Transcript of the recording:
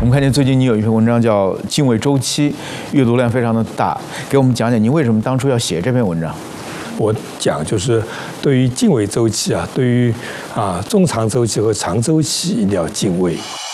我们看见最近你有一篇文章叫《敬畏周期》，阅读量非常的大，给我们讲讲您为什么当初要写这篇文章？ 我讲就是对于敬畏周期对于中长周期和长周期一定要敬畏。